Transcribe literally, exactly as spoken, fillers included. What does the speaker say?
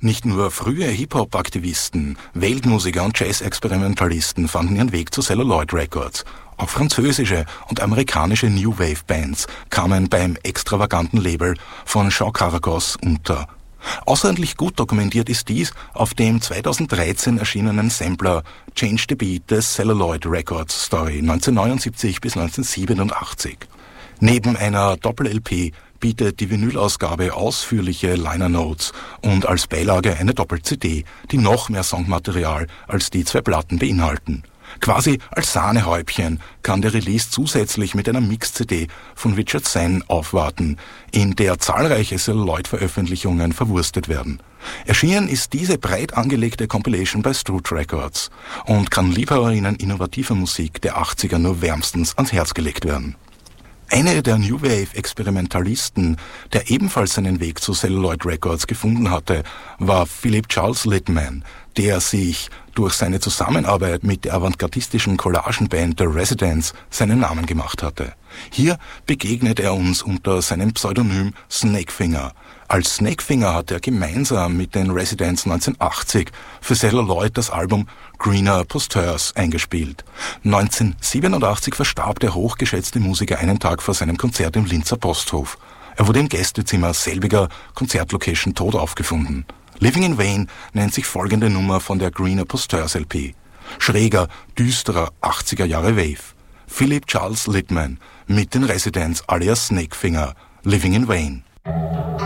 Nicht nur frühe Hip-Hop-Aktivisten, Weltmusiker und Jazz-Experimentalisten fanden ihren Weg zu Celluloid Records. Auch französische und amerikanische New Wave-Bands kamen beim extravaganten Label von Jean Caragos unter. Außerordentlich gut dokumentiert ist dies auf dem zweitausenddreizehn erschienenen Sampler Change the Beat des Celluloid Records Story neunzehnhundertneunundsiebzig bis neunzehnhundertsiebenundachtzig. Neben einer Doppel-L P bietet die Vinylausgabe ausführliche Liner Notes und als Beilage eine Doppel-C D, die noch mehr Songmaterial als die zwei Platten beinhalten. Quasi als Sahnehäubchen kann der Release zusätzlich mit einer Mix-C D von Richard Zen aufwarten, in der zahlreiche Celluloid-Veröffentlichungen verwurstet werden. Erschienen ist diese breit angelegte Compilation bei Struth Records und kann Liebhaberinnen innovativer Musik der achtziger nur wärmstens ans Herz gelegt werden. Einer der New Wave-Experimentalisten, der ebenfalls seinen Weg zu Celluloid Records gefunden hatte, war Philip Charles Littman, der sich durch seine Zusammenarbeit mit der avantgardistischen Collagenband The Residents seinen Namen gemacht hatte. Hier begegnet er uns unter seinem Pseudonym Snakefinger. Als Snakefinger hat er gemeinsam mit den Residents neunzehnhundertachtzig für Celluloid das Album Greener Posters eingespielt. neunzehnhundertsiebenundachtzig verstarb der hochgeschätzte Musiker einen Tag vor seinem Konzert im Linzer Posthof. Er wurde im Gästezimmer selbiger Konzertlocation tot aufgefunden. Living in Vain nennt sich folgende Nummer von der Greener Posters L P. Schräger, düsterer achtziger Jahre Wave. Philip Charles Littman mit den Residents alias Snakefinger. Living in Vain.